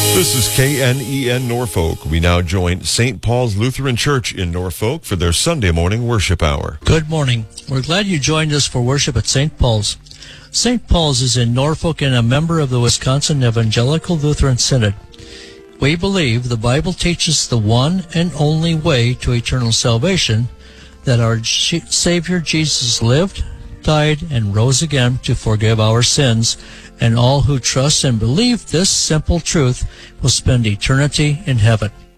This is KNEN Norfolk. We now join St. Paul's Lutheran Church in Norfolk for their Sunday morning worship hour. Good morning. We're glad you joined us for worship at St. Paul's. St. Paul's is in Norfolk and a member of the Wisconsin Evangelical Lutheran Synod. We believe the Bible teaches the one and only way to eternal salvation, that our Savior Jesus lived, died, and rose again to forgive our sins, and all who trust and believe this simple truth will spend eternity in heaven.